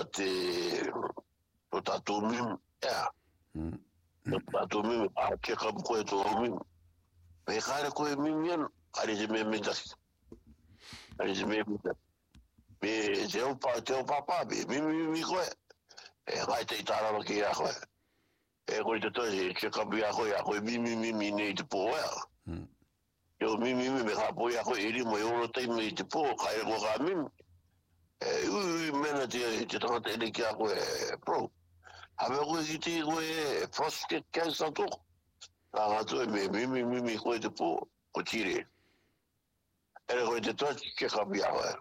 te o tātou mimi, o tātou mimi, a ke kapu koe tō mimi. Me kāre koe mimi anu, are te me metaki. Are te me metaki. Me te o papa, me mimi koe. E ngai te itarama ki a koe. E koe te toi, ke kapu a koe mimi nei te pō ea. Yo mimi me kapu a koe eri mo e oro teime i te pō, kaere koe ka mimi. Ui mena te tangata ere ki a koe, bro. Hawe koe ki te koe prostate cancer tōku. Nā ngātu e me mimi koe te pō, ko tire. Ere koe te toi, ke kapu a koe.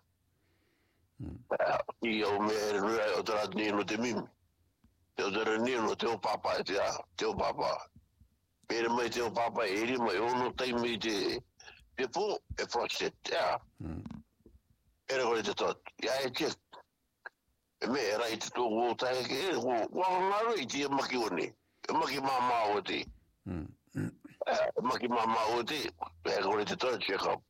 I au me rua o te rati nino te mimi. Te o te nino, te o papa e te a, te o papa. Pere mai te o papa e eri mai ono taime i te pō, e prostate, te a. Ere koe te toi, ia e ke. E me e rai te tōku o tae ke ere, wangaro i te maki one. E maki mama o te. E maki mama o te, e koe te toi, check up.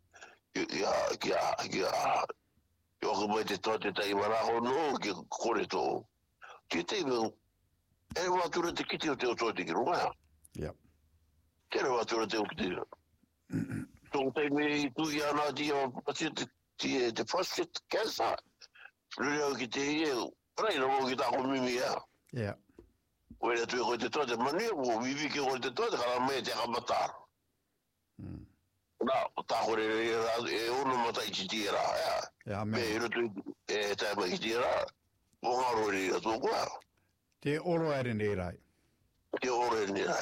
Kia Yoko mai te toa te tai warako no ki kore tō. Ki te meu, e watura te kiti o te o tō te ki runga. Yep. Kere watura te o kiti. Tō te me i tui ana ti o te prostate cancer. Rure au ki te ie, rai na mo ki tāko mimi ea. Yeah. Wera tui koe te toa te mani, o vivi ki koe te toa te kara me te kamatar. Nā, tā kore e ono mata i ti tira, ea. Yeah, Me man. iro tui e taima i tira, o ngaro e rira tō kua. Te oro ere nei rai. Te oro e rira.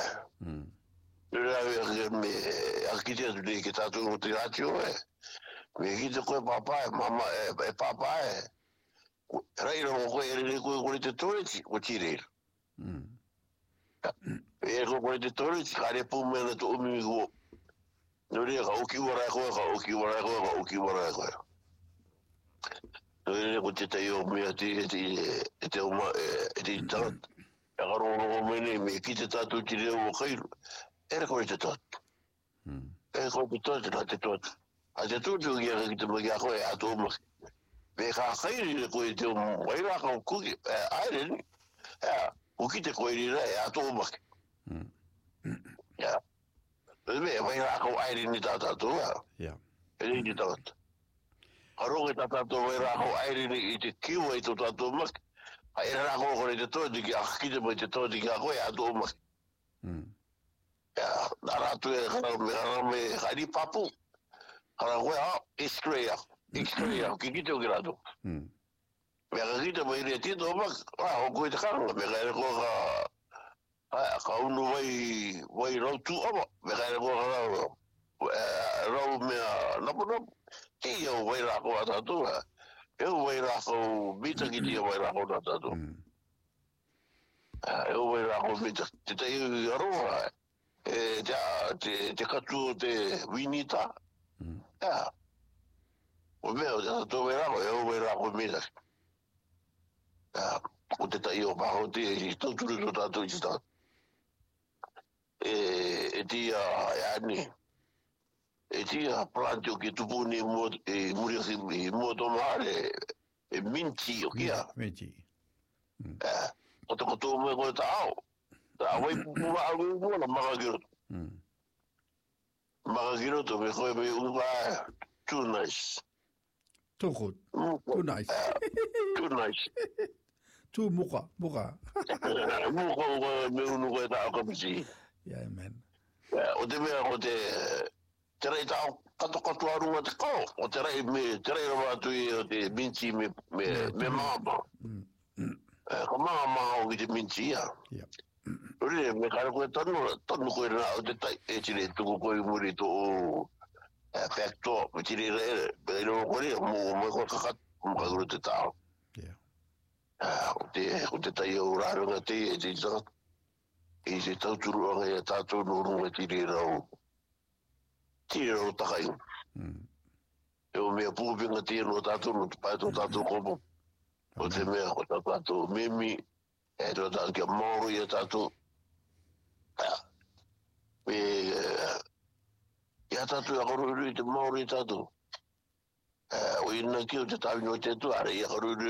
Rira me akiti atu nei ke tātou o te ratio e. Me kite koe papa e mama e papa e. Raira mo koe ere nei koe kore te toreti, o tire. E koe te toreti, kare pū mena tō umimi kuo. Nore ka uki wara koe, ka uki wara koe, ka uki wara koe. Nore ko te tei o mea te uma, e te tarat. E karongo mene, me ki te tātou ti reo o kairu. Ere koe te tot. E koe te tot, na te tot. A te tūtu ki a ki te maki a koe, a tō maki. Me ka kairi ne koe te wairaka o kuki, aere ni. Uki te koe rira, a tō maki. Me wairaka o aere ni tātātou, Yeah. e ni tātou. Haronga tātou wairaka o aere ni i te kiwa i tō tātou maki. A e rako kore te tōti ki a kite mai te tōti ki a koe a tō maki. Nā rātu e kara me hairi papu. Kara koe X-ray, ki kite o ki rātu. Me ka kite mai rea tito maki, o koe te karanga, me ka ere koe ka unu wai rau tū ama, me ka ere koe rau mea napu. Ki au wai rako a tātou, eu wai rako mita ki tia wai rako a tātou. Eu wai rako mita, te tei aroha, te katu o te winita. O mea, o te tātou wai rako, eu wai rako mita. O te tei o paho te, i tauturu tō tātou i tātou. E tia, ani, e tia planti o ki tupuni e muri o tō maare, e minti o kia. Minti. O te koto me koe ta ao. Ta awai pupuma alu na makagiroto. Makagiroto me koe me unga too nice. Too good. Too nice. Too nice. Too muka. Muka me unu koe ta ao kapisi. Yeah, man. O te mea ko te rei ta ao katokotu arunga te kau. O te rei rawa atu i o te minti me mama. Ka maa o ki te minti ia. Yep. Ure, me kare koe tonu koe rana o te tai, e tire tuku koe muri tō factor, me tire re, me iro koe mo koe kakat, mo kaguru te tau. Yeah. O te tai o rārunga te, e te takat, e te tauturu anga e tātou nōrunga tire rau takai. E o mea pūpinga tia no tātou, no pai tō tātou kopo. O te mea, o tātou mimi, e tō tātou kia mauru i a tātou. Ia tātou a koruru i te mauru i tātou. O ina ki o te tāwino i te tuare, ia koruru